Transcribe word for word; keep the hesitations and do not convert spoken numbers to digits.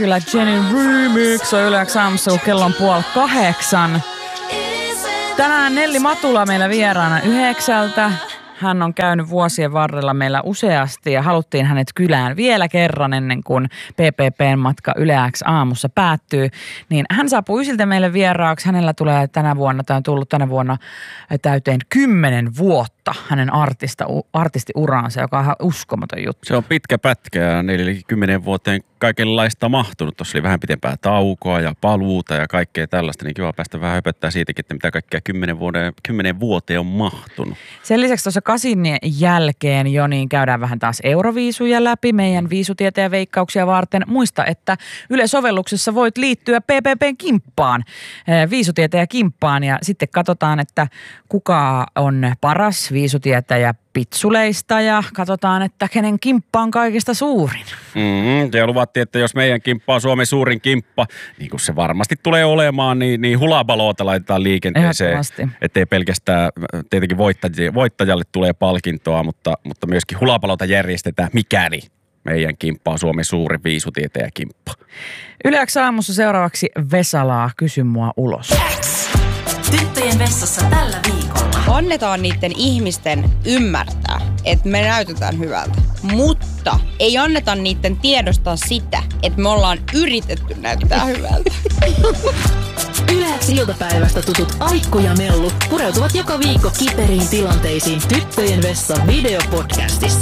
Kyllä Jenny Remix on Yle X aamussa, kun kello on puoli kahdeksan. Tänään Nelli Matula meillä vieraana yhdeksältä. Hän on käynyt vuosien varrella meillä useasti ja haluttiin hänet kylään vielä kerran ennen kuin P P P:n matka Yle X aamussa päättyy. Niin hän saapuu ysiltä meille vieraaksi. Hänellä tulee tänä vuonna, tai on tullut tänä vuonna täyteen kymmenen vuotta hänen artista, artistiuraansa, joka on ihan uskomaton juttu. Se on pitkä pätkä ja neljäkymmentä vuoteen kaikenlaista mahtunut. Tuossa oli vähän pitempää taukoa ja paluuta ja kaikkea tällaista, niin kiva päästä vähän höpöttää siitäkin, että mitä kaikkea kymmenen vuoteen, kymmenen vuoteen on mahtunut. Sen lisäksi tuossa kasin jälkeen jo niin käydään vähän taas euroviisuja läpi meidän viisutieteen veikkauksia varten. Muista, että Yle-sovelluksessa voit liittyä P P P:n kimppaan, viisutieteen kimppaan ja sitten katsotaan, että kuka on paras viisutietäjä pitsuleista ja katsotaan, että kenen kimppa on kaikista suurin. Mm-hmm. Ja luvattiin, että jos meidän kimppa on Suomen suurin kimppa, niin kuin se varmasti tulee olemaan, niin, niin hulabaloota laitetaan liikenteeseen. Ettei pelkästään tietenkin voittajalle, voittajalle tulee palkintoa, mutta, mutta myöskin hulabaloota järjestetään, mikäli meidän kimppa on Suomen suurin viisutietäjä kimppa. Yle X aamussa seuraavaksi Vesalaa, kysy mua ulos. Tyttöjen vessassa tällä viikolla. Annetaan niiden ihmisten ymmärtää, että me näytetään hyvältä. Mutta ei anneta niiden tiedostaa sitä, että me ollaan yritetty näyttää hyvältä. Yle X iltapäivästä tutut Aikku ja Mellu pureutuvat joka viikko kiperiin tilanteisiin Tyttöjen vessa videopodcastissa.